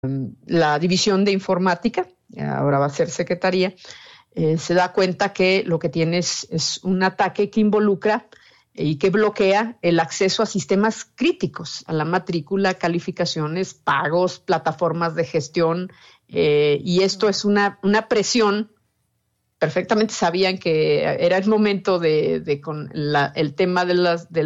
la División de Informática, ahora va a ser Secretaría, se da cuenta que lo que tiene es un ataque que involucra y que bloquea el acceso a sistemas críticos, a la matrícula, calificaciones, pagos, plataformas de gestión, y esto es una presión. Perfectamente sabían que era el momento con el tema de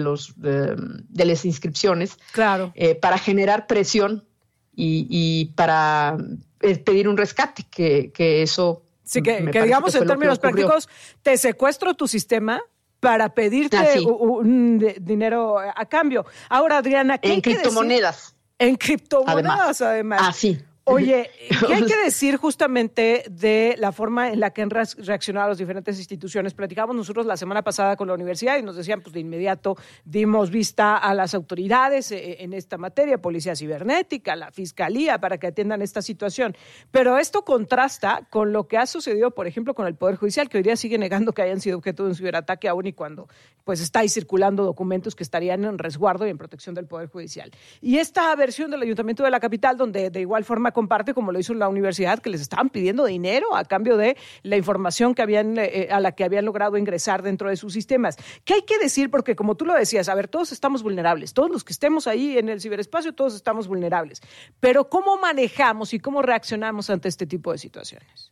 las inscripciones, claro, para generar presión y para pedir un rescate, que eso... Sí, que digamos en términos prácticos, te secuestro tu sistema para pedirte un dinero a cambio. Ahora, Adriana, ¿qué hay que decir? En criptomonedas, además. Sí. Oye, ¿qué hay que decir justamente de la forma en la que han reaccionado las diferentes instituciones? Platicamos nosotros la semana pasada con la universidad y nos decían, pues de inmediato dimos vista a las autoridades en esta materia, Policía Cibernética, la Fiscalía, para que atiendan esta situación. Pero esto contrasta con lo que ha sucedido, por ejemplo, con el Poder Judicial, que hoy día sigue negando que hayan sido objeto de un ciberataque, aún y cuando pues está ahí circulando documentos que estarían en resguardo y en protección del Poder Judicial. Y esta versión del Ayuntamiento de la Capital, donde de igual forma comparte, como lo hizo la universidad, que les estaban pidiendo dinero a cambio de la información que a la que habían logrado ingresar dentro de sus sistemas. ¿Qué hay que decir? Porque como tú lo decías, a ver, todos estamos vulnerables, todos los que estemos ahí en el ciberespacio, todos estamos vulnerables. Pero ¿cómo manejamos y cómo reaccionamos ante este tipo de situaciones?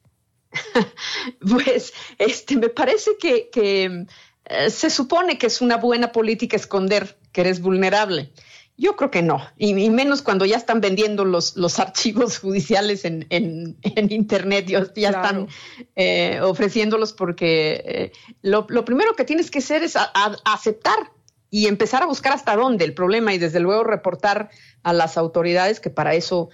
Pues me parece que se supone que es una buena política esconder que eres vulnerable. Yo creo que no, y menos cuando ya están vendiendo los archivos judiciales en Internet, ya están ofreciéndolos, porque lo primero que tienes que hacer es aceptar y empezar a buscar hasta dónde el problema, y desde luego reportar a las autoridades que para eso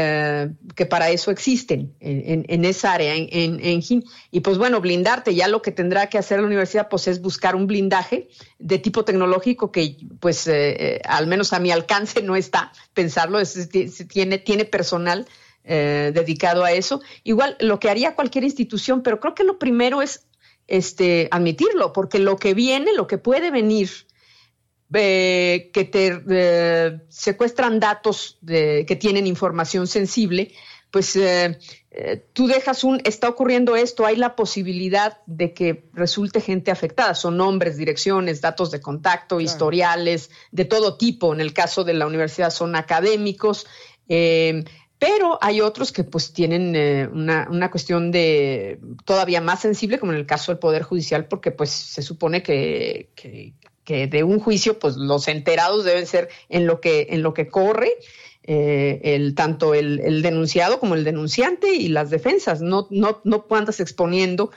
existen en esa área, y pues bueno, blindarte. Ya lo que tendrá que hacer la universidad pues es buscar un blindaje de tipo tecnológico que pues al menos a mi alcance no está pensarlo, tiene personal dedicado a eso. Igual lo que haría cualquier institución, pero creo que lo primero es admitirlo, porque lo que puede venir, que te secuestran datos que tienen información sensible, pues tú dejas está ocurriendo esto, hay la posibilidad de que resulte gente afectada. Son nombres, direcciones, datos de contacto, claro, historiales de todo tipo. En el caso de la universidad son académicos, pero hay otros que pues tienen una cuestión de todavía más sensible, como en el caso del Poder Judicial, porque pues se supone que de un juicio pues los enterados deben ser en lo que corre tanto el denunciado como el denunciante y las defensas. No andas exponiendo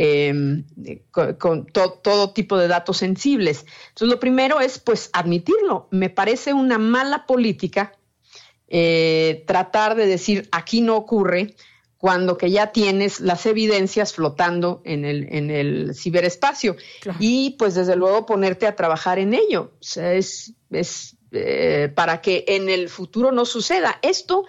con todo tipo de datos sensibles. Entonces lo primero es pues admitirlo. Me parece una mala política tratar de decir aquí no ocurre, cuando que ya tienes las evidencias flotando en el ciberespacio. Claro. Y pues desde luego ponerte a trabajar en ello. O sea, es para que en el futuro no suceda esto.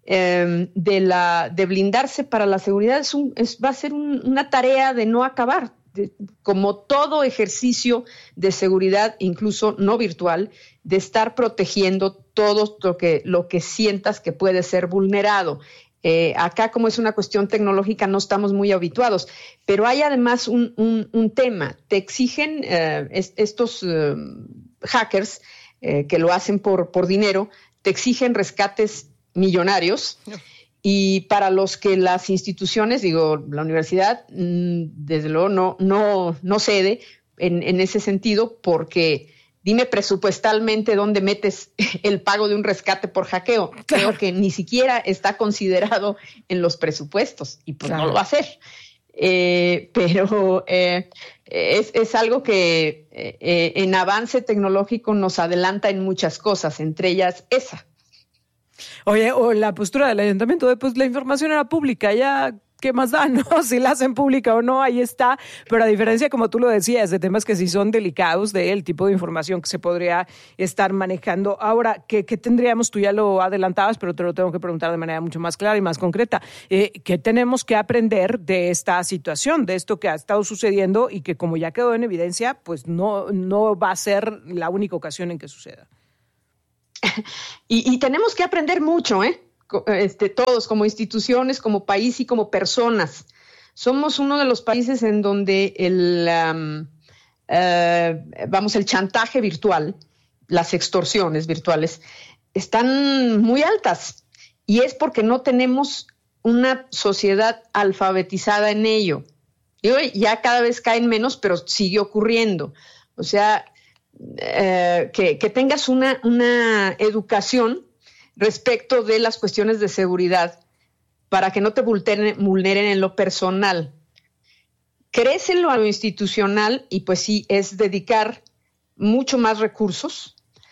De blindarse para la seguridad va a ser una tarea de no acabar. Como todo ejercicio de seguridad, incluso no virtual, de estar protegiendo todo lo que sientas que puede ser vulnerado. Acá, como es una cuestión tecnológica, no estamos muy habituados, pero hay además un tema. Te exigen estos hackers que lo hacen por dinero, te exigen rescates millonarios. No. Y para los que las instituciones, la universidad, desde luego no cede en ese sentido, porque dime presupuestalmente dónde metes el pago de un rescate por hackeo. Claro. Creo que ni siquiera está considerado en los presupuestos, y pues claro, no lo va a hacer. Pero es algo que en avance tecnológico nos adelanta en muchas cosas, entre ellas esa. Oye, o la postura del ayuntamiento de pues la información era pública, ya ¿qué más da, no? Si la hacen pública o no, ahí está. Pero a diferencia, como tú lo decías, de temas que sí son delicados, del tipo de información que se podría estar manejando. Ahora, ¿qué tendríamos? Tú ya lo adelantabas, pero te lo tengo que preguntar de manera mucho más clara y más concreta. ¿Qué tenemos que aprender de esta situación, de esto que ha estado sucediendo y que, como ya quedó en evidencia, pues no va a ser la única ocasión en que suceda? Y tenemos que aprender mucho, todos, como instituciones, como país y como personas. Somos uno de los países en donde el chantaje virtual, las extorsiones virtuales, están muy altas. Y es porque no tenemos una sociedad alfabetizada en ello. Y hoy ya cada vez caen menos, pero sigue ocurriendo. O sea, que tengas una educación respecto de las cuestiones de seguridad para que no te vulneren en lo personal. Crece en lo institucional y pues sí, es dedicar mucho más recursos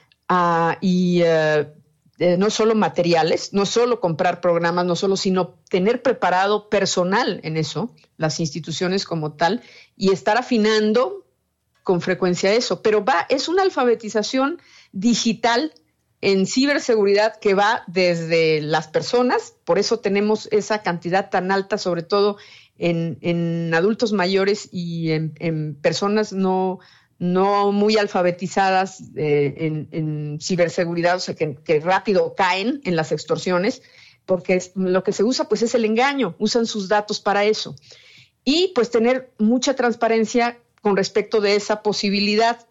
no solo materiales, no solo comprar programas, sino tener preparado personal en eso, las instituciones como tal, y estar afinando con frecuencia eso. Pero es una alfabetización digital en ciberseguridad que va desde las personas, por eso tenemos esa cantidad tan alta, sobre todo en adultos mayores y en personas no muy alfabetizadas en ciberseguridad, o sea, que rápido caen en las extorsiones, porque lo que se usa pues es el engaño, usan sus datos para eso. Y pues tener mucha transparencia con respecto de esa posibilidad.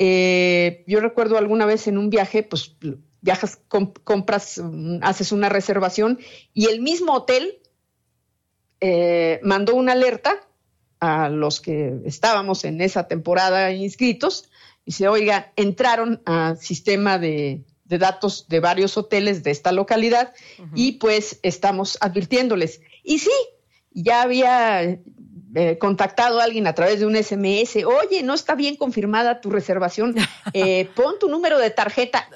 Yo recuerdo alguna vez en un viaje, pues viajas, compras, haces una reservación y el mismo hotel mandó una alerta a los que estábamos en esa temporada inscritos, y dice, oiga, entraron al sistema de datos de varios hoteles de esta localidad, y pues estamos advirtiéndoles. Y sí, ya había contactado a alguien a través de un SMS, oye, no está bien confirmada tu reservación, pon tu número de tarjeta.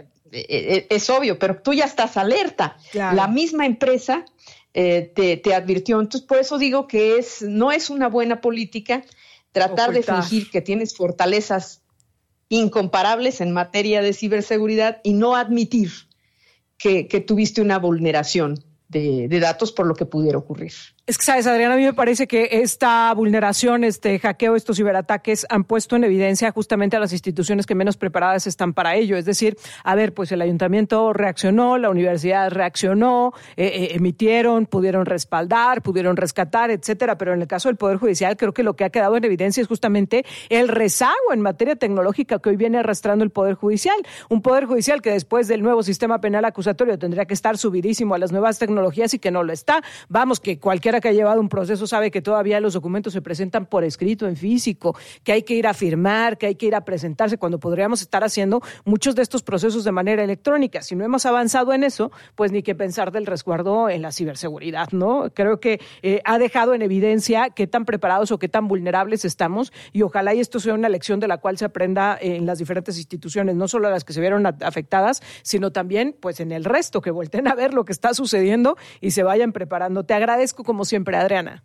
Es obvio, pero tú ya estás alerta. Claro. La misma empresa te advirtió. Entonces, por eso digo que no es una buena política tratar de fingir que tienes fortalezas incomparables en materia de ciberseguridad y no admitir que tuviste una vulneración de datos por lo que pudiera ocurrir. Es que, ¿sabes, Adriana? A mí me parece que esta vulneración, este hackeo, estos ciberataques han puesto en evidencia justamente a las instituciones que menos preparadas están para ello. Es decir, a ver, pues el ayuntamiento reaccionó, la universidad reaccionó, emitieron, pudieron respaldar, pudieron rescatar, etcétera. Pero en el caso del Poder Judicial, creo que lo que ha quedado en evidencia es justamente el rezago en materia tecnológica que hoy viene arrastrando el Poder Judicial. Un Poder Judicial que después del nuevo sistema penal acusatorio tendría que estar subidísimo a las nuevas tecnologías y que no lo está. Vamos, que cualquiera que ha llevado un proceso sabe que todavía los documentos se presentan por escrito, en físico, que hay que ir a firmar, que hay que ir a presentarse, cuando podríamos estar haciendo muchos de estos procesos de manera electrónica. Si no hemos avanzado en eso, pues ni que pensar del resguardo en la ciberseguridad, ¿no? Creo que ha dejado en evidencia qué tan preparados o qué tan vulnerables estamos, y ojalá y esto sea una lección de la cual se aprenda en las diferentes instituciones, no solo las que se vieron afectadas, sino también pues en el resto, que volteen a ver lo que está sucediendo y se vayan preparando. Te agradezco como siempre, Adriana.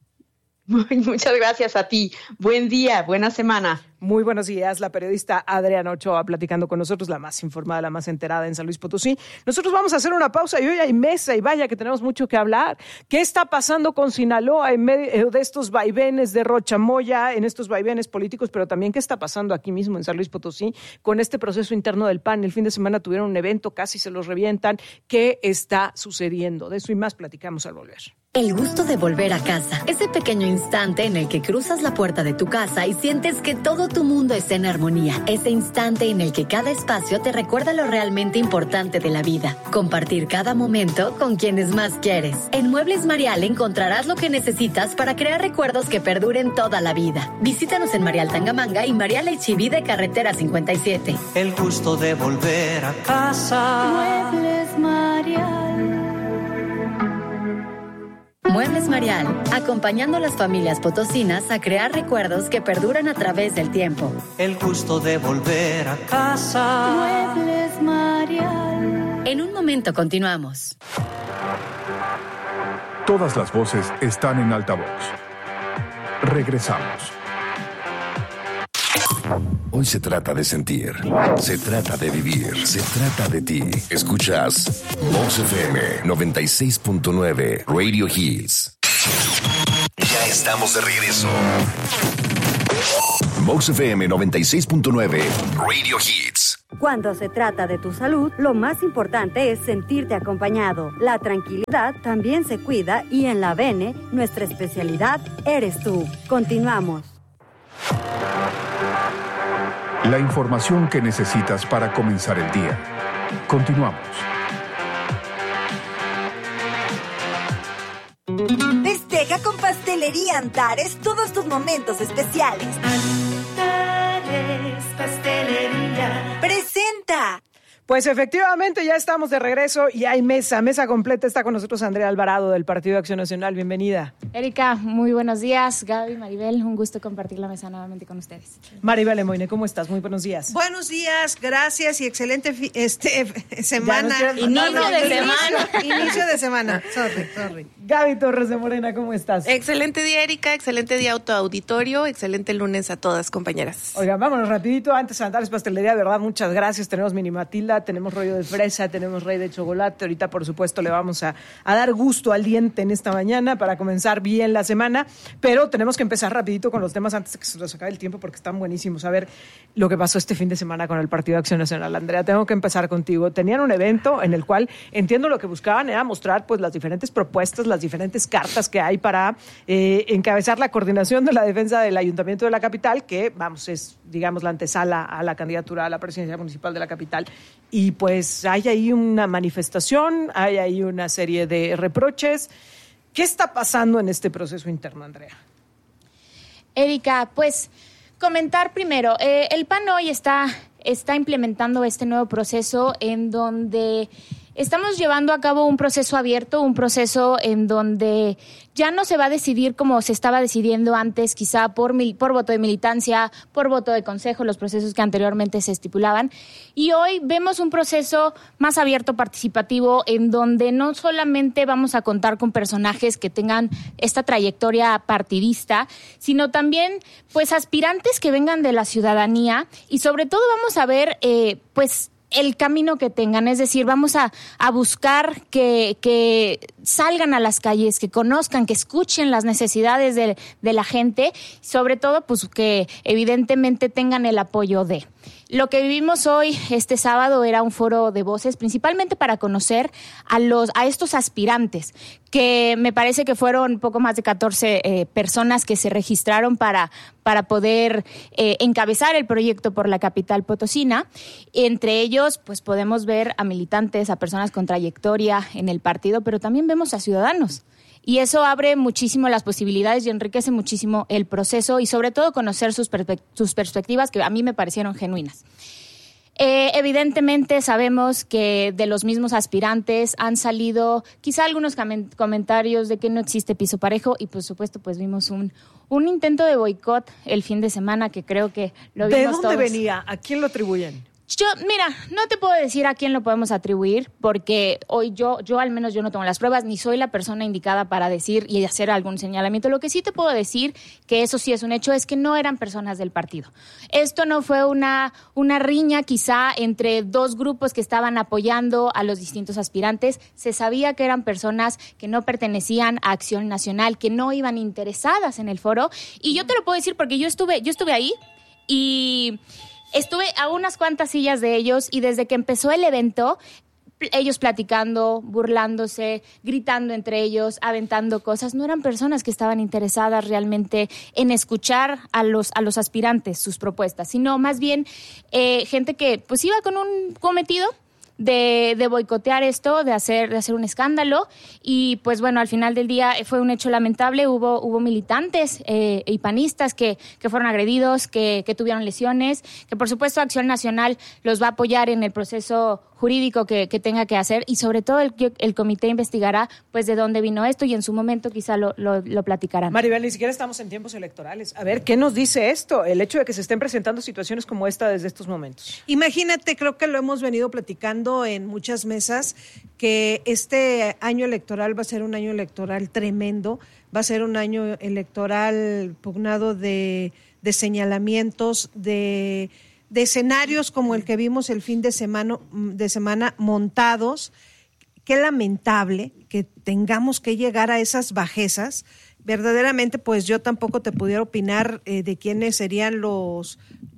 Muchas gracias a ti. Buen día, buena semana. Muy buenos días, la periodista Adriana Ochoa platicando con nosotros, la más informada, la más enterada en San Luis Potosí. Nosotros vamos a hacer una pausa y hoy hay mesa y vaya que tenemos mucho que hablar. ¿Qué está pasando con Sinaloa en medio de estos vaivenes de Rochamoya, en estos vaivenes políticos, pero también qué está pasando aquí mismo en San Luis Potosí con este proceso interno del PAN? El fin de semana tuvieron un evento, casi se los revientan. ¿Qué está sucediendo? De eso y más platicamos al volver. El gusto de volver a casa, ese pequeño instante en el que cruzas la puerta de tu casa y sientes que todo tu mundo está en armonía, ese instante en el que cada espacio te recuerda lo realmente importante de la vida, compartir cada momento con quienes más quieres. En Muebles Marial encontrarás lo que necesitas para crear recuerdos que perduren toda la vida. Visítanos en Marial Tangamanga y Marial H-E-B de Carretera 57. El gusto de volver a casa. Muebles Marial. Muebles Marial, acompañando a las familias potosinas a crear recuerdos que perduran a través del tiempo. El gusto de volver a casa. Muebles Marial. En un momento continuamos. Todas las voces están en altavoz. Regresamos. Hoy se trata de sentir, se trata de vivir, se trata de ti. Escuchas Mox FM 96.9 Radio Hits. Ya estamos de regreso. Mox FM 96.9 Radio Hits. Cuando se trata de tu salud, lo más importante es sentirte acompañado. La tranquilidad también se cuida y en la Bene, nuestra especialidad eres tú. Continuamos. La información que necesitas para comenzar el día. Continuamos. Festeja con Pastelería Antares todos tus momentos especiales. Antares Pastelería presenta. Pues efectivamente ya estamos de regreso y hay mesa completa. Está con nosotros Andrea Alvarado del Partido de Acción Nacional. Bienvenida. Erika, muy buenos días. Gaby, Maribel, un gusto compartir la mesa nuevamente con ustedes. Maribel Lemoine, ¿cómo estás? Muy buenos días. Buenos días, gracias y excelente semana. Inicio de semana. Sorry. Gaby Torres de Morena, ¿cómo estás? Excelente día, Erika. Excelente día, autoauditorio. Excelente lunes a todas, compañeras. Oigan, vámonos rapidito. Antes de Antares Pastelería, de verdad, muchas gracias. Tenemos Mini Matilda, tenemos rollo de fresa, tenemos rey de chocolate. Ahorita, por supuesto, le vamos a dar gusto al diente en esta mañana para comenzar bien la semana. Pero tenemos que empezar rapidito con los temas antes de que se nos acabe el tiempo porque están buenísimos. A ver lo que pasó este fin de semana con el Partido de Acción Nacional. Andrea, tengo que empezar contigo. Tenían un evento en el cual, entiendo lo que buscaban era mostrar pues las diferentes propuestas, las diferentes cartas que hay para encabezar la coordinación de la defensa del Ayuntamiento de la capital, que, vamos, es, digamos, la antesala a la candidatura a la presidencia municipal de la capital. Y pues hay ahí una manifestación, hay ahí una serie de reproches. ¿Qué está pasando en este proceso interno, Andrea? Erika, pues comentar primero, el PAN hoy está implementando este nuevo proceso en donde estamos llevando a cabo un proceso abierto, un proceso en donde ya no se va a decidir como se estaba decidiendo antes, quizá por voto de militancia, por voto de consejo, los procesos que anteriormente se estipulaban. Y hoy vemos un proceso más abierto, participativo, en donde no solamente vamos a contar con personajes que tengan esta trayectoria partidista, sino también pues aspirantes que vengan de la ciudadanía y sobre todo vamos a ver pues el camino que tengan, es decir, vamos a buscar que salgan a las calles, que conozcan, que escuchen las necesidades de la gente, sobre todo pues que evidentemente tengan el apoyo de. Lo que vivimos hoy, este sábado, era un foro de voces, principalmente para conocer a estos aspirantes, que me parece que fueron poco más de 14 personas que se registraron para poder encabezar el proyecto por la capital potosina. Entre ellos, pues podemos ver a militantes, a personas con trayectoria en el partido, pero también vemos a ciudadanos. Y eso abre muchísimo las posibilidades y enriquece muchísimo el proceso y sobre todo conocer sus perspectivas que a mí me parecieron genuinas. Evidentemente sabemos que de los mismos aspirantes han salido quizá algunos comentarios de que no existe piso parejo y por supuesto pues vimos un intento de boicot el fin de semana que creo que lo vimos todos. ¿De dónde venía? ¿A quién lo atribuyen? Mira, no te puedo decir a quién lo podemos atribuir porque hoy yo al menos yo no tengo las pruebas ni soy la persona indicada para decir y hacer algún señalamiento. Lo que sí te puedo decir, que eso sí es un hecho, es que no eran personas del partido. Esto no fue una riña quizá entre dos grupos que estaban apoyando a los distintos aspirantes. Se sabía que eran personas que no pertenecían a Acción Nacional, que no iban interesadas en el foro. Y yo te lo puedo decir porque yo estuve ahí y estuve a unas cuantas sillas de ellos y desde que empezó el evento, ellos platicando, burlándose, gritando entre ellos, aventando cosas. No eran personas que estaban interesadas realmente en escuchar a los aspirantes sus propuestas, sino más bien gente que pues iba con un cometido de boicotear esto, de hacer un escándalo y pues bueno, al final del día fue un hecho lamentable, hubo militantes y panistas que fueron agredidos, que tuvieron lesiones, que por supuesto Acción Nacional los va a apoyar en el proceso jurídico que tenga que hacer y sobre todo el comité investigará pues de dónde vino esto y en su momento quizá lo platicarán. Maribel, ni siquiera estamos en tiempos electorales. A ver, ¿qué nos dice esto? El hecho de que se estén presentando situaciones como esta desde estos momentos. Imagínate, creo que lo hemos venido platicando en muchas mesas, que este año electoral va a ser un año electoral tremendo, va a ser un año electoral pugnado de señalamientos, de escenarios como el que vimos el fin de semana montados. Qué lamentable que tengamos que llegar a esas bajezas. Verdaderamente, pues yo tampoco te pudiera opinar de quiénes serían los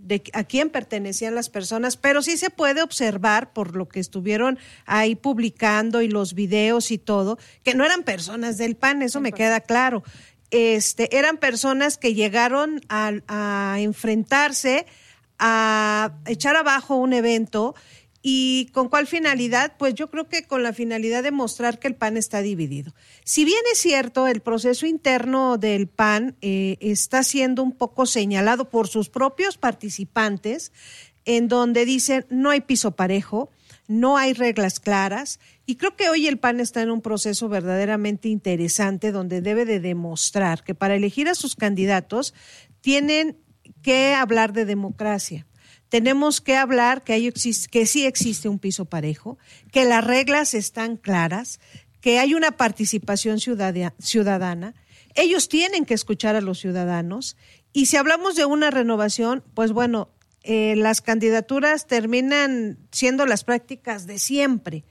de a quién pertenecían las personas, pero sí se puede observar por lo que estuvieron ahí publicando y los videos y todo, que no eran personas del PAN, eso me queda claro. Eran personas que llegaron a enfrentarse, a echar abajo un evento. ¿Y con cuál finalidad? Pues yo creo que con la finalidad de mostrar que el PAN está dividido. Si bien es cierto, el proceso interno del PAN está siendo un poco señalado por sus propios participantes, en donde dicen no hay piso parejo, no hay reglas claras, y creo que hoy el PAN está en un proceso verdaderamente interesante donde debe de demostrar que para elegir a sus candidatos tienen que hablar de democracia. Tenemos que hablar que sí existe un piso parejo, que las reglas están claras, que hay una participación ciudadana. Ellos tienen que escuchar a los ciudadanos. Y si hablamos de una renovación, pues bueno, las candidaturas terminan siendo las prácticas de siempre.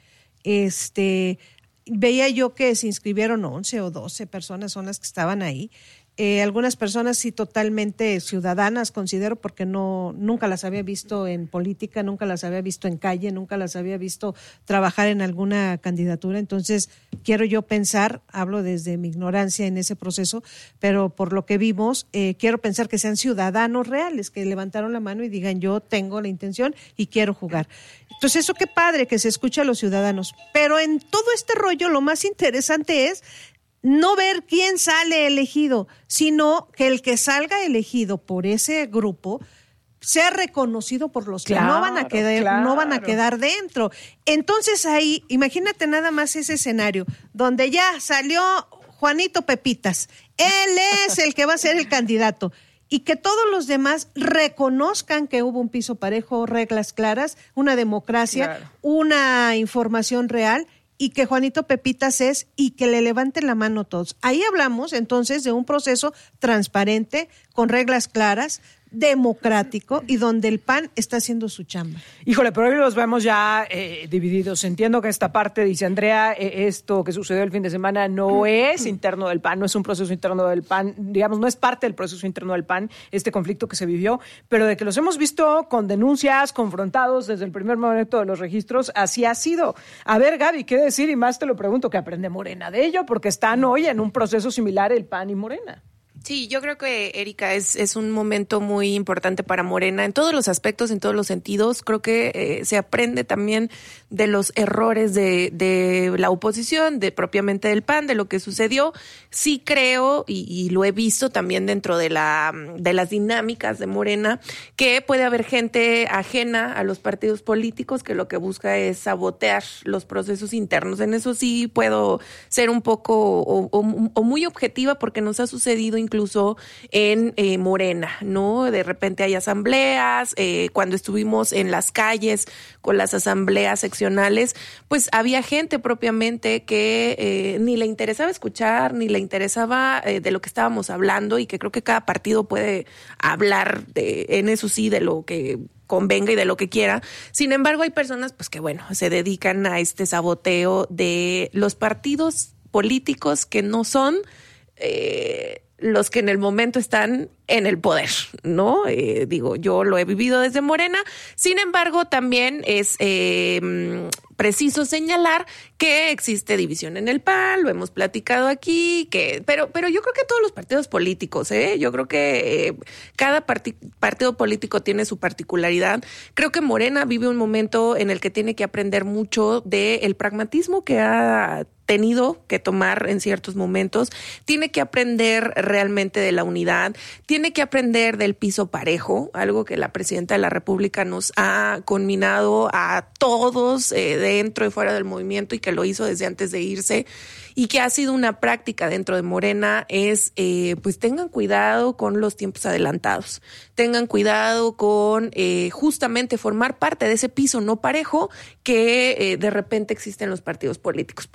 Veía yo que se inscribieron 11 o 12 personas, son las que estaban ahí. Algunas personas sí totalmente ciudadanas, considero, porque nunca las había visto en política, nunca las había visto en calle, nunca las había visto trabajar en alguna candidatura. Entonces, quiero yo pensar, hablo desde mi ignorancia en ese proceso, pero por lo que vimos, quiero pensar que sean ciudadanos reales, que levantaron la mano y digan yo tengo la intención y quiero jugar. Entonces, eso qué padre que se escuche a los ciudadanos. Pero en todo este rollo, lo más interesante es no ver quién sale elegido, sino que el que salga elegido por ese grupo sea reconocido por los que no van a quedar dentro. Entonces ahí, imagínate nada más ese escenario, donde ya salió Juanito Pepitas, él es el que va a ser el candidato, y que todos los demás reconozcan que hubo un piso parejo, reglas claras, una democracia, una información real, y que Juanito Pepitas es, y que le levanten la mano todos. Ahí hablamos entonces de un proceso transparente, con reglas claras, democrático, y donde el PAN está haciendo su chamba. Híjole, pero hoy los vemos ya divididos. Entiendo que esta parte, dice Andrea, esto que sucedió el fin de semana no es interno del PAN, no es un proceso interno del PAN, digamos, no es parte del proceso interno del PAN, este conflicto que se vivió, pero de que los hemos visto con denuncias, confrontados desde el primer momento de los registros, así ha sido. A ver, Gaby, ¿qué decir? Y más te lo pregunto, ¿qué aprende Morena de ello? Porque están hoy en un proceso similar el PAN y Morena. Sí, yo creo que, Erika, es un momento muy importante para Morena en todos los aspectos, en todos los sentidos. Creo que se aprende también de los errores de la oposición, de propiamente del PAN, de lo que sucedió. Sí creo, y lo he visto también dentro de las dinámicas de Morena, que puede haber gente ajena a los partidos políticos que lo que busca es sabotear los procesos internos. En eso sí puedo ser un poco o muy objetiva, porque nos ha sucedido incluso en Morena, ¿no? De repente hay asambleas, cuando estuvimos en las calles con las asambleas seccionales, pues había gente propiamente que ni le interesaba escuchar, ni le interesaba de lo que estábamos hablando, y que creo que cada partido puede hablar en eso sí, de lo que convenga y de lo que quiera. Sin embargo, hay personas pues que, bueno, se dedican a este saboteo de los partidos políticos que no son los que en el momento están en el poder, ¿no? Digo, yo lo he vivido desde Morena. Sin embargo, también es preciso señalar que existe división en el PAN, lo hemos platicado aquí, pero yo creo que todos los partidos políticos, yo creo que cada partido político tiene su particularidad. Creo que Morena vive un momento en el que tiene que aprender mucho del pragmatismo que ha tenido que tomar en ciertos momentos, tiene que aprender realmente de la unidad, tiene que aprender del piso parejo, algo que la presidenta de la República nos ha conminado a todos dentro y fuera del movimiento, y que lo hizo desde antes de irse, y que ha sido una práctica dentro de Morena, es pues tengan cuidado con los tiempos adelantados, tengan cuidado con justamente formar parte de ese piso no parejo que de repente existe en los partidos políticos, por X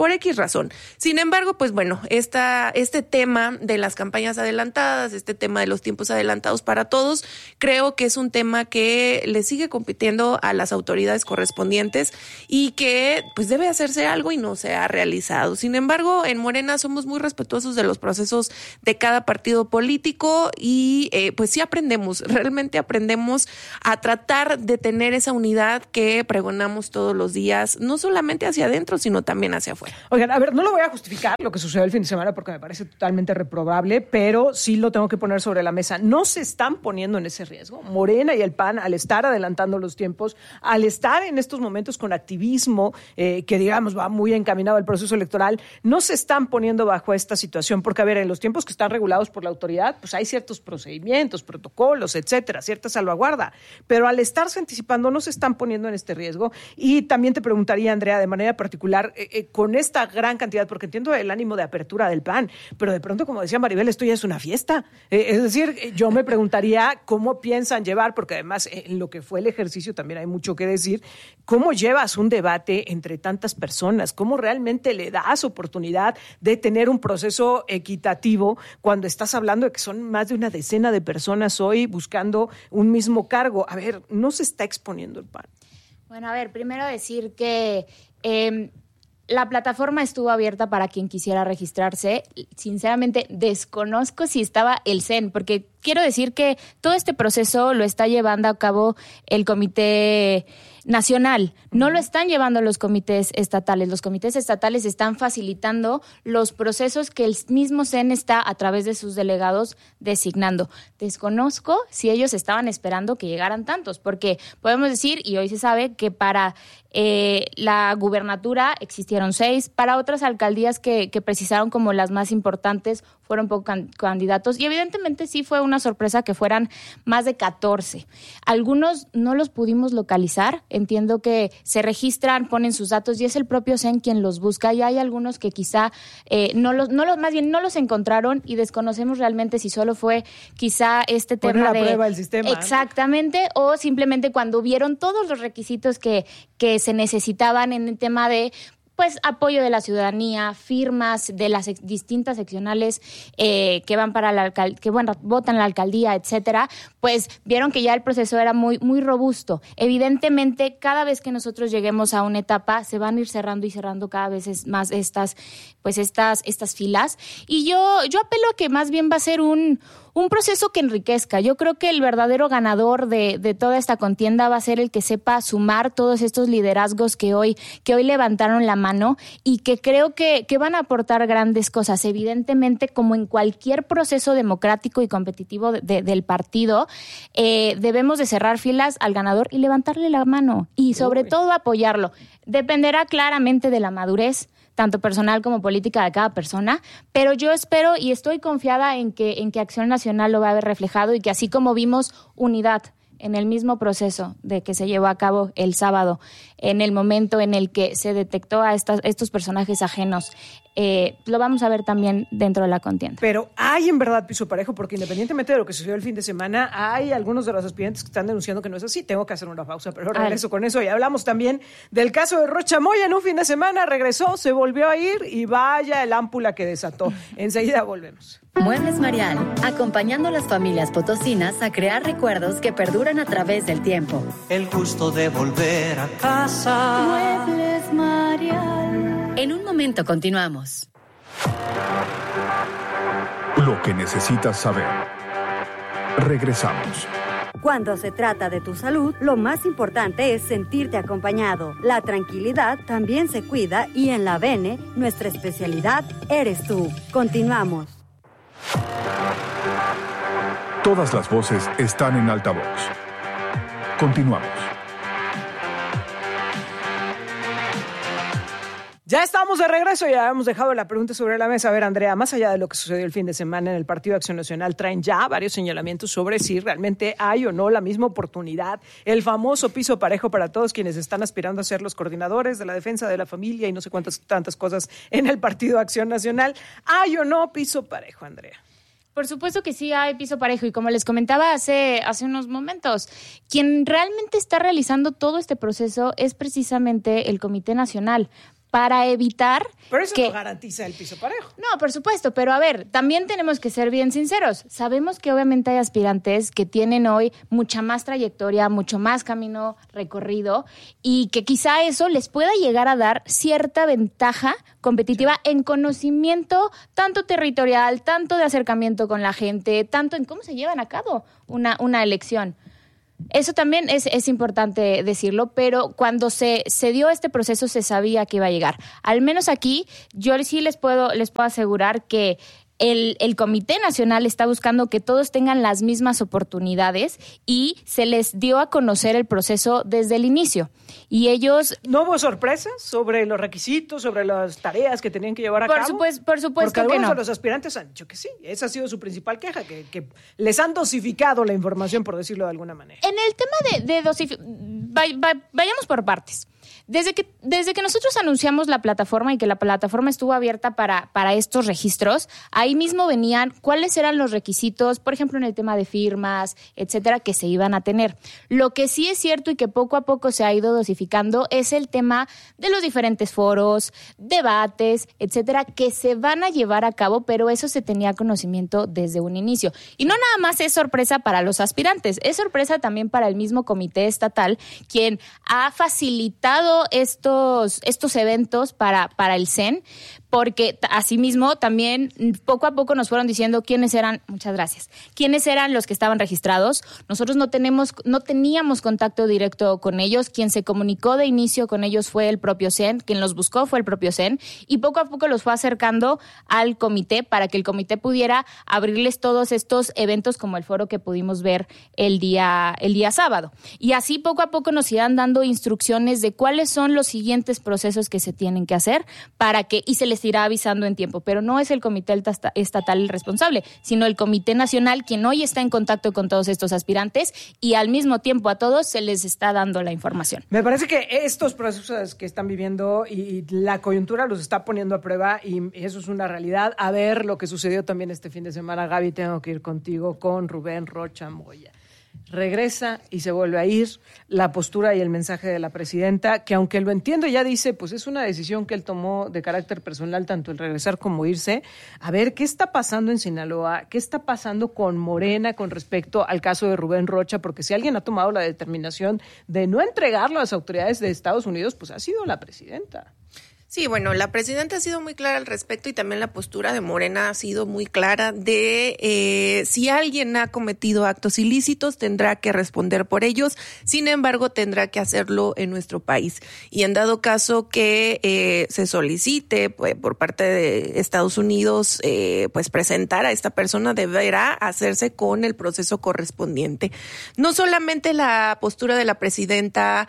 razón. Sin embargo, pues bueno, este tema de las campañas adelantadas, este tema de los tiempos adelantados para todos, creo que es un tema que le sigue compitiendo a las autoridades correspondientes y que pues debe hacerse algo y no se ha realizado. Sin embargo, en Morena somos muy respetuosos de los procesos de cada partido político y pues sí realmente aprendemos a tratar de tener esa unidad que pregonamos todos los días, no solamente hacia adentro, sino también hacia afuera. Oigan, a ver, no lo voy a justificar lo que sucedió el fin de semana porque me parece totalmente reprobable, pero sí lo tengo que poner sobre la mesa. No se están poniendo en ese riesgo. Morena y el PAN, al estar adelantando los tiempos, al estar en estos momentos con activismo, que digamos va muy encaminado al proceso electoral, no se están poniendo bajo esta situación, porque a ver, en los tiempos que están regulados por la autoridad, pues hay ciertos procedimientos, protocolos, etcétera, cierta salvaguarda, pero al estarse anticipando no se están poniendo en este riesgo. Y también te preguntaría, Andrea, de manera particular, con esta gran cantidad, porque entiendo el ánimo de apertura del PAN, pero de pronto, como decía Maribel, esto ya es una fiesta. Es decir, yo me preguntaría cómo piensan llevar, porque además en lo que fue el ejercicio también hay mucho que decir, cómo llevas un debate entre tantas personas, cómo realmente le das oportunidad de tener un proceso equitativo cuando estás hablando de que son más de una decena de personas hoy buscando un mismo cargo. A ver, ¿no se está exponiendo el PAN? Bueno, a ver, primero decir que la plataforma estuvo abierta para quien quisiera registrarse. Sinceramente, desconozco si estaba el CEN, porque quiero decir que todo este proceso lo está llevando a cabo el Comité Nacional. No lo están llevando los comités estatales. Los comités estatales están facilitando los procesos que el mismo CEN está a través de sus delegados designando. Desconozco si ellos estaban esperando que llegaran tantos, porque podemos decir, y hoy se sabe, que para la gubernatura existieron 6, para otras alcaldías que precisaron como las más importantes fueron pocos candidatos, y evidentemente sí fue una sorpresa que fueran más de 14. Algunos no los pudimos localizar, entiendo que se registran, ponen sus datos y es el propio CEN quien los busca, y hay algunos que quizá no los encontraron y desconocemos realmente si solo fue quizá este tema de prueba el sistema. Exactamente, ¿no? O simplemente cuando vieron todos los requisitos que se necesitaban en el tema de pues apoyo de la ciudadanía, firmas de las distintas seccionales que van para votan la alcaldía, etcétera, pues vieron que ya el proceso era muy, muy robusto. Evidentemente, cada vez que nosotros lleguemos a una etapa, se van a ir cerrando y cerrando cada vez más estas filas. Y yo apelo a que más bien va a ser un proceso que enriquezca. Yo creo que el verdadero ganador de toda esta contienda va a ser el que sepa sumar todos estos liderazgos que hoy levantaron la mano y que creo que van a aportar grandes cosas. Evidentemente, como en cualquier proceso democrático y competitivo del partido, debemos de cerrar filas al ganador y levantarle la mano y sobre todo apoyarlo. Dependerá claramente de la madurez tanto personal como política de cada persona, pero yo espero y estoy confiada en que Acción Nacional lo va a ver reflejado y que así como vimos unidad en el mismo proceso de que se llevó a cabo el sábado, en el momento en el que se detectó a estos personajes ajenos, lo vamos a ver también dentro de la contienda. Pero hay en verdad piso parejo, porque independientemente de lo que sucedió el fin de semana, hay algunos de los aspirantes que están denunciando que no es así. Tengo que hacer una pausa, pero regreso con eso. Y hablamos también del caso de Rocha Moya. En un fin de semana regresó, se volvió a ir y vaya el ámpula que desató. Enseguida volvemos. Muebles Marial, acompañando a las familias potosinas a crear recuerdos que perduran a través del tiempo. El gusto de volver a casa. Muebles Marial. En un momento continuamos. Lo que necesitas saber. Regresamos. Cuando se trata de tu salud, lo más importante es sentirte acompañado. La tranquilidad también se cuida y en la Bene, nuestra especialidad eres tú. Continuamos. Todas las voces están en altavoz. Continuamos. Ya estamos de regreso, ya hemos dejado la pregunta sobre la mesa. A ver, Andrea, más allá de lo que sucedió el fin de semana en el Partido Acción Nacional, traen ya varios señalamientos sobre si realmente hay o no la misma oportunidad, el famoso piso parejo para todos quienes están aspirando a ser los coordinadores de la defensa de la familia y no sé tantas cosas en el Partido Acción Nacional. ¿Hay o no piso parejo, Andrea? Por supuesto que sí hay piso parejo y como les comentaba hace unos momentos, quien realmente está realizando todo este proceso es precisamente el Comité Nacional. para evitar Pero eso que... no garantiza el piso parejo. No, por supuesto, pero a ver, también tenemos que ser bien sinceros. Sabemos que obviamente hay aspirantes que tienen hoy mucha más trayectoria, mucho más camino recorrido y que quizá eso les pueda llegar a dar cierta ventaja competitiva en conocimiento tanto territorial, tanto de acercamiento con la gente, tanto en cómo se llevan a cabo una elección. Eso también es importante decirlo, pero cuando se dio este proceso se sabía que iba a llegar. Al menos aquí, yo sí les puedo asegurar que el Comité Nacional está buscando que todos tengan las mismas oportunidades y se les dio a conocer el proceso desde el inicio. Y ellos... ¿No hubo sorpresas sobre los requisitos, sobre las tareas que tenían que llevar a cabo? Por supuesto Porque que no. algunos de los aspirantes han dicho que sí. Esa ha sido su principal queja, que les han dosificado la información, por decirlo de alguna manera. En el tema de vayamos por partes. Desde que nosotros anunciamos la plataforma y que la plataforma estuvo abierta para estos registros, ahí mismo venían cuáles eran los requisitos, por ejemplo, en el tema de firmas, etcétera, que se iban a tener. Lo que sí es cierto y que poco a poco se ha ido dosificando es el tema de los diferentes foros, debates, etcétera, que se van a llevar a cabo, pero eso se tenía conocimiento desde un inicio. Y no nada más es sorpresa para los aspirantes, es sorpresa también para el mismo comité estatal, quien ha facilitado estos eventos para el CEN, porque asimismo también poco a poco nos fueron diciendo quiénes eran los que estaban registrados. Nosotros no teníamos contacto directo con ellos. Quien se comunicó de inicio con ellos fue el propio CEN, quien los buscó fue el propio CEN, y poco a poco los fue acercando al comité para que el comité pudiera abrirles todos estos eventos como el foro que pudimos ver el día sábado. Y así poco a poco nos irán dando instrucciones de cuáles son los siguientes procesos que se tienen que hacer y se les irá avisando en tiempo, pero no es el comité estatal el responsable, sino el Comité Nacional, quien hoy está en contacto con todos estos aspirantes y al mismo tiempo a todos se les está dando la información. Me parece que estos procesos que están viviendo y la coyuntura los está poniendo a prueba y eso es una realidad. A ver lo que sucedió también este fin de semana. Gaby, tengo que ir contigo con Rubén Rocha Moya. Regresa y se vuelve a ir la postura y el mensaje de la presidenta, que aunque lo entiendo, ya dice, pues es una decisión que él tomó de carácter personal, tanto el regresar como irse. A ver, ¿qué está pasando en Sinaloa? ¿Qué está pasando con Morena con respecto al caso de Rubén Rocha? Porque si alguien ha tomado la determinación de no entregarlo a las autoridades de Estados Unidos, pues ha sido la presidenta. Sí, bueno, la presidenta ha sido muy clara al respecto y también la postura de Morena ha sido muy clara de si alguien ha cometido actos ilícitos tendrá que responder por ellos, sin embargo tendrá que hacerlo en nuestro país. Y en dado caso que se solicite por parte de Estados Unidos pues presentar a esta persona, deberá hacerse con el proceso correspondiente. No solamente la postura de la presidenta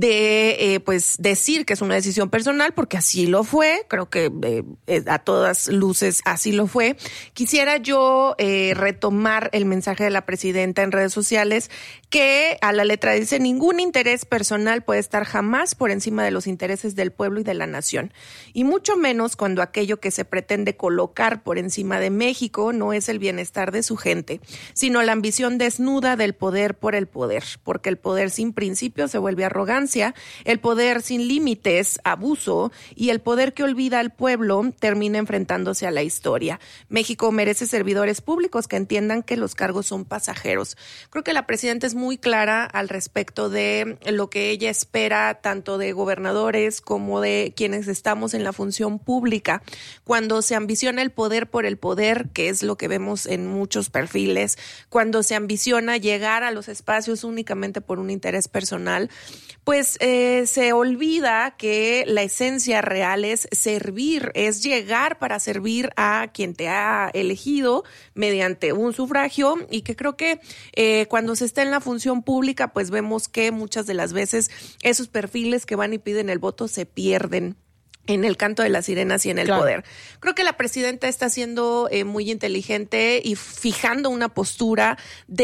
de pues decir que es una decisión personal, porque así lo fue, creo que a todas luces así lo fue. Quisiera yo retomar el mensaje de la presidenta en redes sociales, que a la letra dice: ningún interés personal puede estar jamás por encima de los intereses del pueblo y de la nación, y mucho menos cuando aquello que se pretende colocar por encima de México no es el bienestar de su gente, sino la ambición desnuda del poder por el poder, porque el poder sin principios se vuelve arrogancia, el poder sin límites, abuso, y el poder que olvida al pueblo termina enfrentándose a la historia. México merece servidores públicos que entiendan que los cargos son pasajeros. Creo que la presidenta es muy clara al respecto de lo que ella espera, tanto de gobernadores como de quienes estamos en la función pública. Cuando se ambiciona el poder por el poder, que es lo que vemos en muchos perfiles, cuando se ambiciona llegar a los espacios únicamente por un interés personal, pues se olvida que la esencia real es servir, es llegar para servir a quien te ha elegido mediante un sufragio, y que creo que cuando se está en la función pública, pues vemos que muchas de las veces esos perfiles que van y piden el voto se pierden en el canto de las sirenas y en el poder. Creo que la presidenta está siendo muy inteligente y fijando una postura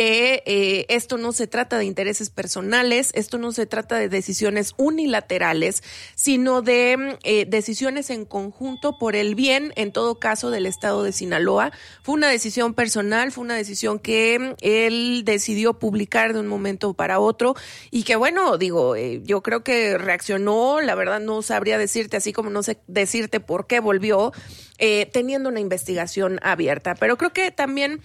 de esto no se trata de intereses personales, esto no se trata de decisiones unilaterales, sino de decisiones en conjunto por el bien, en todo caso, del estado de Sinaloa. Fue una decisión personal, fue una decisión que él decidió publicar de un momento para otro y que, bueno, digo, yo creo que reaccionó, la verdad no sabría decirte, así como no sé decirte por qué volvió, teniendo una investigación abierta. Pero creo que también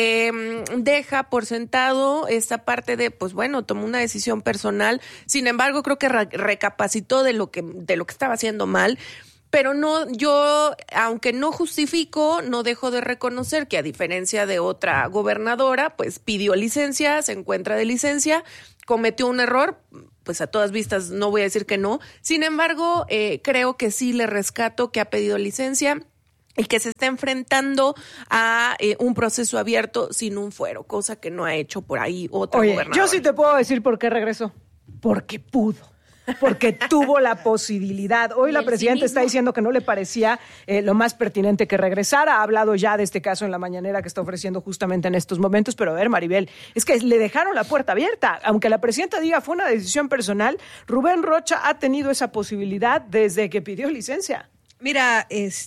deja por sentado esta parte de, pues bueno, tomó una decisión personal. Sin embargo, creo que recapacitó de lo que estaba haciendo mal. Pero no, yo, aunque no justifico, no dejo de reconocer que a diferencia de otra gobernadora, pues pidió licencia, se encuentra de licencia, cometió un error, pues a todas vistas no voy a decir que no. Sin embargo, creo que sí le rescato que ha pedido licencia y que se está enfrentando a un proceso abierto sin un fuero, cosa que no ha hecho por ahí otra gobernadora. Yo sí te puedo decir por qué regresó. Porque pudo. Porque tuvo la posibilidad. Hoy la presidenta está diciendo que no le parecía lo más pertinente que regresara. Ha hablado ya de este caso en la mañanera que está ofreciendo justamente en estos momentos. Pero a ver, Maribel, es que le dejaron la puerta abierta. Aunque la presidenta diga fue una decisión personal, Rubén Rocha ha tenido esa posibilidad desde que pidió licencia. Mira,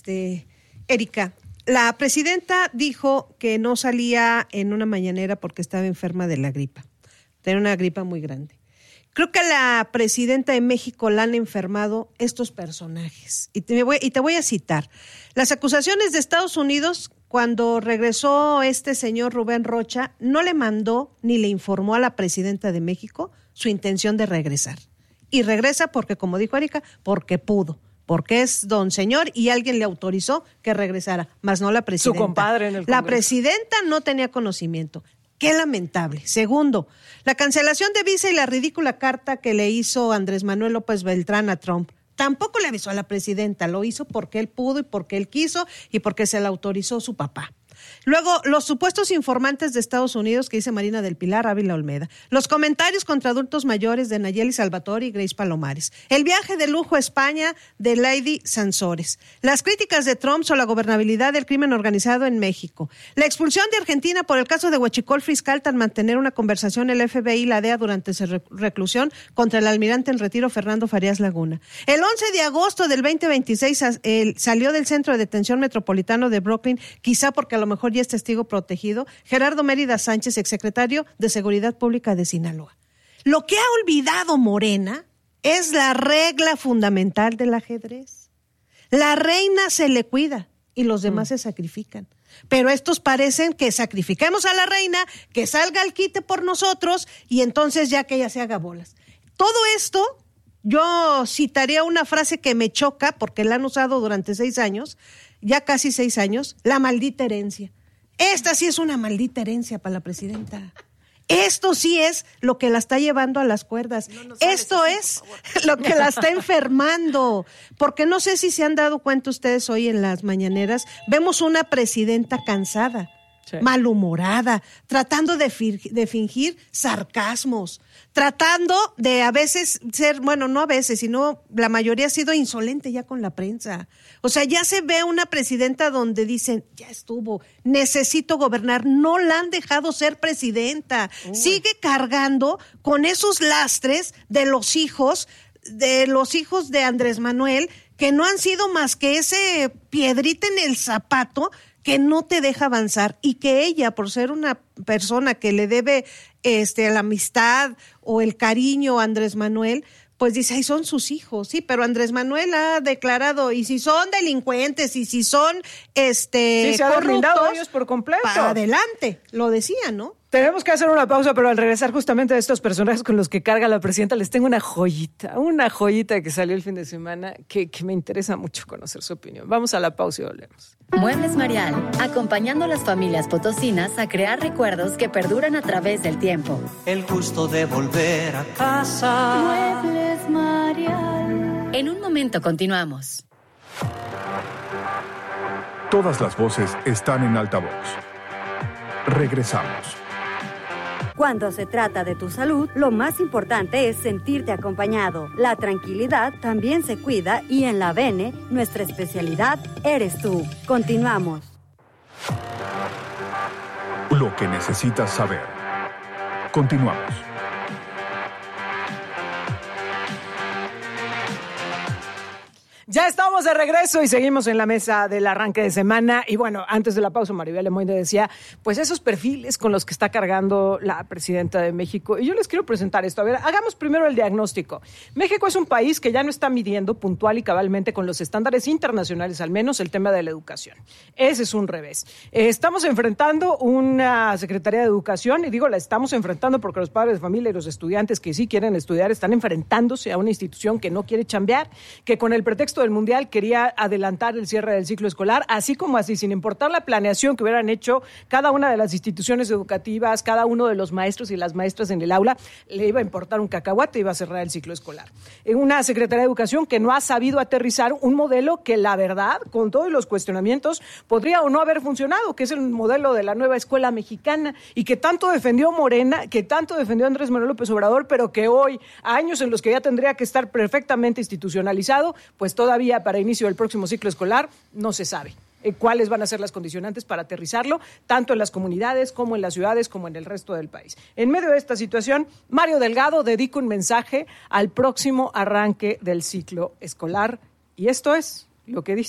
Erika, la presidenta dijo que no salía en una mañanera porque estaba enferma de la gripa. Tenía una gripa muy grande. Creo que a la presidenta de México la han enfermado estos personajes. Y te voy a citar. Las acusaciones de Estados Unidos, cuando regresó este señor Rubén Rocha, no le mandó ni le informó a la presidenta de México su intención de regresar. Y regresa porque, como dijo Erika, porque pudo. Porque es don señor y alguien le autorizó que regresara, más no la presidenta. Su compadre en el Congreso. La presidenta no tenía conocimiento. Qué lamentable. Segundo, la cancelación de visa y la ridícula carta que le hizo Andrés Manuel López Beltrán a Trump. Tampoco le avisó a la presidenta, lo hizo porque él pudo y porque él quiso y porque se le autorizó su papá. Luego, los supuestos informantes de Estados Unidos que dice Marina del Pilar Ávila Olmeda. Los comentarios contra adultos mayores de Nayeli Salvatore y Grace Palomares. El viaje de lujo a España de Lady Sansores. Las críticas de Trump sobre la gobernabilidad del crimen organizado en México. La expulsión de Argentina por el caso de Huachicol fiscal tras mantener una conversación el FBI y la DEA durante su reclusión contra el almirante en retiro Fernando Farías Laguna. El 11 de agosto del 2026 salió del Centro de Detención Metropolitano de Brooklyn, quizá porque a lo mejor ya es testigo protegido, Gerardo Mérida Sánchez, exsecretario de Seguridad Pública de Sinaloa. Lo que ha olvidado Morena es la regla fundamental del ajedrez. La reina se le cuida y los demás se sacrifican. Pero estos parecen que sacrifiquemos a la reina, que salga al quite por nosotros y entonces ya que ella se haga bolas. Todo esto, yo citaría una frase que me choca porque la han usado durante 6 años, ya casi 6 años, la maldita herencia. Esta sí es una maldita herencia para la presidenta. Esto sí es lo que la está llevando a las cuerdas. Esto es lo que la está enfermando. Porque no sé si se han dado cuenta ustedes hoy en las mañaneras, vemos una presidenta cansada, malhumorada, tratando de fingir sarcasmos, tratando de a veces ser, bueno, no a veces, sino la mayoría ha sido insolente ya con la prensa. O sea, ya se ve una presidenta donde dicen, ya estuvo, necesito gobernar. No la han dejado ser presidenta. Sigue cargando con esos lastres de los hijos de Andrés Manuel, que no han sido más que ese piedrita en el zapato que no te deja avanzar, y que ella, por ser una persona que le debe la amistad o el cariño a Andrés Manuel, pues dice, ay, son sus hijos, sí, pero Andrés Manuel ha declarado, y si son delincuentes, y si son sí, se ha deslindado ellos por completo. Para adelante, lo decía, ¿no? Tenemos que hacer una pausa, pero al regresar justamente de estos personajes con los que carga la presidenta, les tengo una joyita que salió el fin de semana que me interesa mucho conocer su opinión. Vamos a la pausa y volvemos. Muebles Marial, acompañando a las familias potosinas a crear recuerdos que perduran a través del tiempo. El gusto de volver a casa. Muebles Marial. En un momento continuamos. Todas las voces están en altavoz. Regresamos. Cuando se trata de tu salud, lo más importante es sentirte acompañado. La tranquilidad también se cuida y en la Bene, nuestra especialidad eres tú. Continuamos. Lo que necesitas saber. Continuamos. Ya estamos de regreso y seguimos en la mesa del arranque de semana. Y bueno, antes de la pausa, Maribel Lemoyne decía, pues esos perfiles con los que está cargando la presidenta de México. Y yo les quiero presentar esto. A ver, hagamos primero el diagnóstico. México es un país que ya no está midiendo puntual y cabalmente con los estándares internacionales, al menos el tema de la educación. Ese es un revés. Estamos enfrentando una Secretaría de Educación, y digo la estamos enfrentando porque los padres de familia y los estudiantes que sí quieren estudiar están enfrentándose a una institución que no quiere chambear, que con el pretexto del Mundial quería adelantar el cierre del ciclo escolar, así como así, sin importar la planeación que hubieran hecho cada una de las instituciones educativas, cada uno de los maestros y las maestras en el aula, le iba a importar un cacahuate y iba a cerrar el ciclo escolar. Una Secretaría de Educación que no ha sabido aterrizar un modelo que, la verdad, con todos los cuestionamientos, podría o no haber funcionado, que es el modelo de la nueva escuela mexicana, y que tanto defendió Morena, que tanto defendió Andrés Manuel López Obrador, pero que hoy, a años en los que ya tendría que estar perfectamente institucionalizado, pues todavía para inicio del próximo ciclo escolar no se sabe cuáles van a ser las condicionantes para aterrizarlo, tanto en las comunidades como en las ciudades, como en el resto del país. En medio de esta situación, Mario Delgado dedica un mensaje al próximo arranque del ciclo escolar, y esto es lo que dice.